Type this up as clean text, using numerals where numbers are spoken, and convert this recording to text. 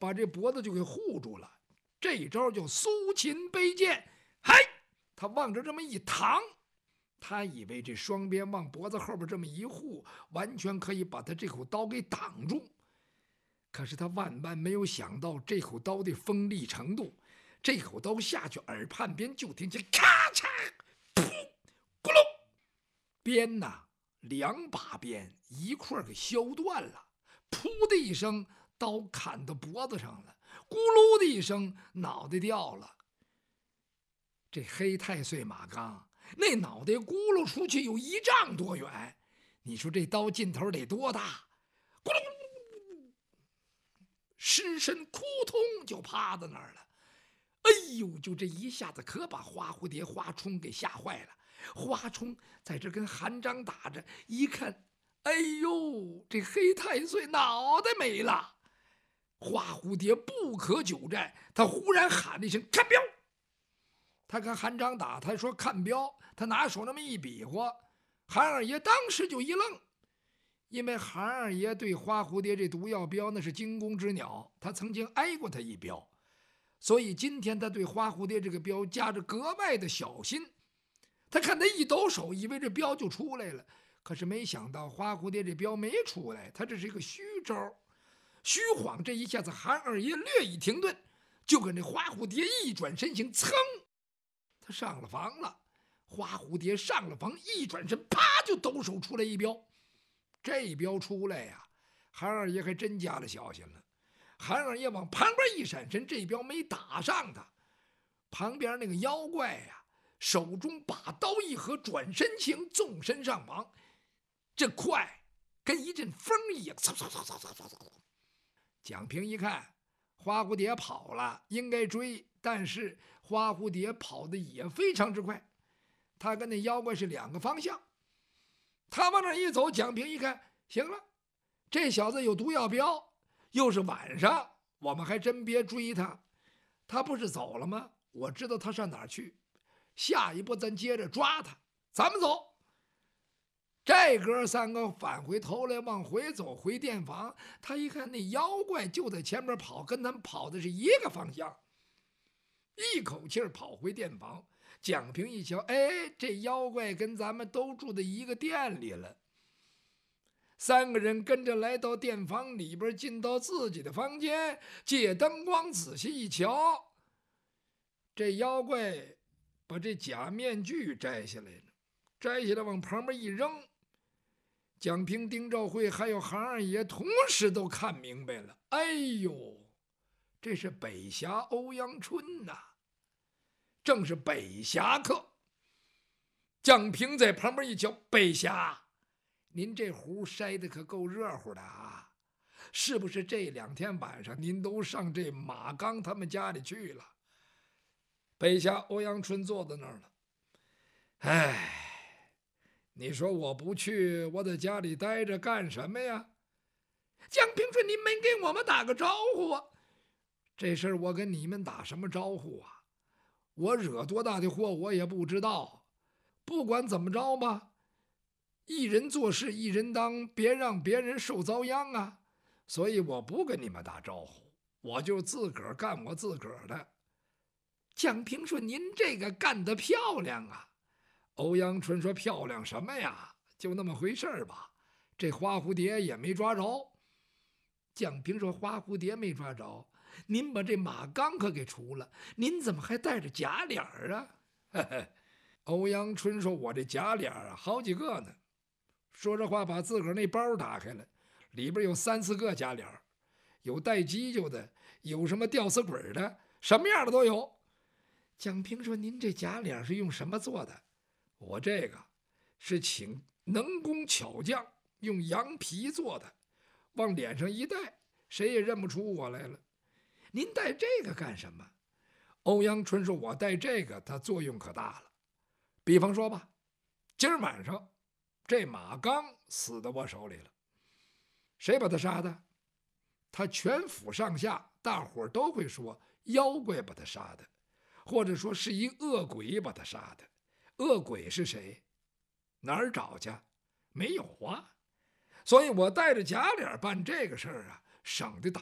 把这脖子就给护住了。这一招叫苏秦背剑，嗨，他往这这么一躺，他以为这双鞭往脖子后边这么一护，完全可以把他这口刀给挡住。可是他万万没有想到这口刀的锋利程度。这口刀下去，耳畔边就听见咔嚓、噗、咕噜，鞭呐，2把鞭一块给削断了，噗的一声，刀砍到脖子上了，咕噜的一声，脑袋掉了。这黑太岁马刚那脑袋咕噜出去有1丈多远，你说这刀劲头得多大？咕噜，尸身扑通就趴在那儿了。哎呦，就这一下子可把花蝴蝶花冲给吓坏了。花冲在这跟韩章打着，一看，哎呦，这黑太岁脑袋没了。花蝴蝶不可久战，他忽然喊了一声看镖。他跟韩章打，他说看镖，他拿手那么一比划，韩二爷当时就一愣，因为韩二爷对花蝴蝶这毒药镖那是惊弓之鸟，他曾经挨过他一镖，所以今天他对花蝴蝶这个镖加着格外的小心。他看他一抖手，以为这镖就出来了，可是没想到花蝴蝶这镖没出来，他这是一个虚招。虚晃这一下子，韩二爷略一停顿，就跟这花蝴蝶一转身形，噌，他上了房了。花蝴蝶上了房，一转身，啪就抖手出来一镖。这一镖出来呀，韩二爷还真加了小心了。韩二爷往旁边一闪身，这一镖没打上他。旁边那个妖怪呀，手中把刀一合，转身形，纵身上房，这快跟一阵风一样。蒋平一看花蝴蝶跑了，应该追，但是花蝴蝶跑的也非常之快，他跟那妖怪是2个方向。他往那一走，蒋平一看，行了，这小子有毒药镖，又是晚上，我们还真别追他。他不是走了吗？我知道他上哪儿去，下一步咱接着抓他。咱们走。这哥3个返回头来，往回走，回店房。他一看那妖怪就在前面跑，跟他们跑的是一个方向，一口气跑回店房。蒋平一瞧，哎，这妖怪跟咱们都住在一个店里了。3个人跟着来到店房里边，进到自己的房间，借灯光仔细一瞧，这妖怪把这假面具摘下来了，摘下来往旁边一扔。蒋平、丁兆会还有韩二爷同时都看明白了，哎呦，这是北侠欧阳春呐，正是北侠客。蒋平在旁边一瞧，北侠，您这壶筛的可够热乎的啊！是不是这2天晚上您都上这马刚他们家里去了？北侠欧阳春坐在那儿了，哎，你说我不去，我在家里待着干什么呀？蒋平说：“您没给我们打个招呼啊！”这事儿我跟你们打什么招呼啊？我惹多大的祸我也不知道。不管怎么着吧，一人做事一人当，别让别人受遭殃啊！所以我不跟你们打招呼，我就自个儿干我自个儿的。蒋平说：“您这个干得漂亮啊！”欧阳春说：“漂亮什么呀？就那么回事儿吧。这花蝴蝶也没抓着。”蒋平说：“花蝴蝶没抓着，您把这马刚可给除了，您怎么还带着假脸啊？”欧阳春说：“我这假脸啊，好几个呢。”说着话，把自个儿那包打开了，里边有3、4个假脸，有带犄角的，有什么吊死鬼的，什么样的都有。蒋平说：“您这假脸是用什么做的？”我这个是请能工巧匠用羊皮做的，往脸上一戴，谁也认不出我来了。您戴这个干什么？欧阳春说：“我戴这个，它作用可大了。比方说吧，今儿晚上这马刚死在我手里了，谁把他杀的？他全府上下大伙儿都会说妖怪把他杀的，或者说是一恶鬼把他杀的。恶鬼是谁？哪儿找去？没有啊！所以我带着假脸办这个事儿啊，省得打